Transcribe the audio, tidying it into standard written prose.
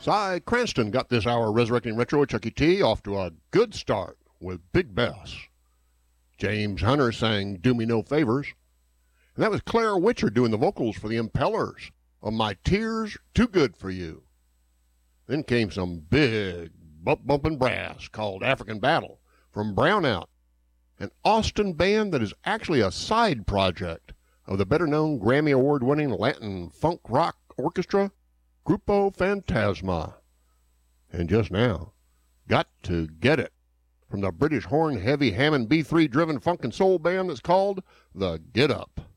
Cy Cranston got this hour Resurrecting Retro Chucky T off to a good start with Big Bess. James Hunter sang Do Me No Favors. And that was Claire Witcher doing the vocals for the Impellers on My Tears Too Good For You. Then came some big bump-bumping brass called African Battle from Brownout, an Austin band that is actually a side project of the better-known Grammy Award-winning Latin funk rock orchestra Grupo Fantasma. And just now, Got to Get It from the British horn-heavy Hammond B3-driven funk and soul band that's called The Get Up.